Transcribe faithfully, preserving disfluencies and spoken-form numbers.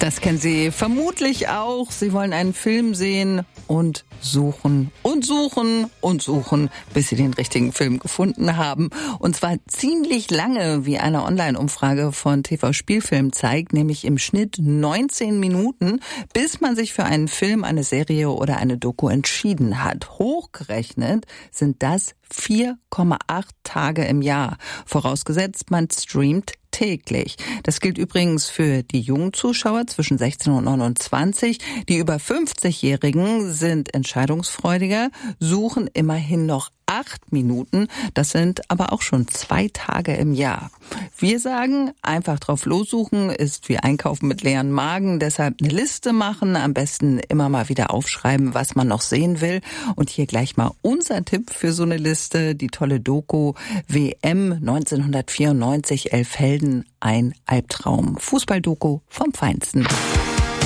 Das kennen Sie vermutlich auch. Sie wollen einen Film sehen und suchen und suchen und suchen, bis Sie den richtigen Film gefunden haben. Und zwar ziemlich lange, wie eine Online-Umfrage von T V Spielfilm zeigt, nämlich im Schnitt neunzehn Minuten, bis man sich für einen Film, eine Serie oder eine Doku entschieden hat. Hochgerechnet sind das vier Komma acht Tage im Jahr, vorausgesetzt man streamt täglich. Das gilt übrigens für die jungen Zuschauer zwischen sechzehn und neunundzwanzig. Die über fünfzigjährigen sind entscheidungsfreudiger, suchen immerhin noch acht Minuten. Das sind aber auch schon zwei Tage im Jahr. Wir sagen, einfach drauf lossuchen ist wie Einkaufen mit leeren Magen. Deshalb eine Liste machen, am besten immer mal wieder aufschreiben, was man noch sehen will. Und hier gleich mal unser Tipp für so eine Liste, die tolle Doku W M neunzehnhundertvierundneunzig, Elf Helden, ein Albtraum. Fußballdoku vom Feinsten.